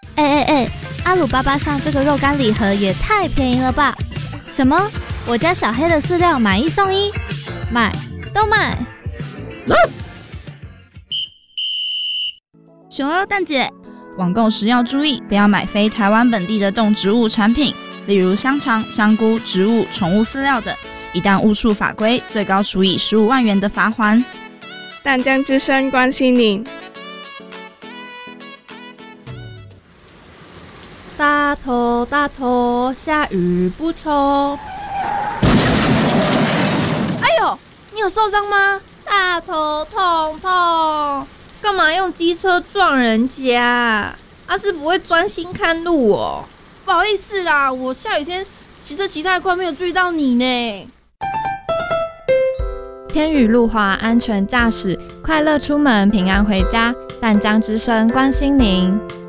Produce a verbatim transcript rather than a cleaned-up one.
哎哎哎，阿鲁巴巴上这个肉干礼盒也太便宜了吧？什么？我家小黑的饲料买一送一，买都买！ 熊二蛋姐，网购时要注意，不要买非台湾本地的动植物产品，例如香肠、香菇、植物、宠物饲料等，一旦误触法规，最高处以十五万元的罚锾。 淡江之声关心您。 大头大头，下雨不冲。哎呦，你有受伤吗？大头痛痛，干嘛用机车撞人家？啊，是不会专心看路哦。不好意思啦，我下雨天骑车骑太快，没有注意到你呢。 天雨路滑，安全驾驶，快乐出门，平安回家。淡江之声关心您。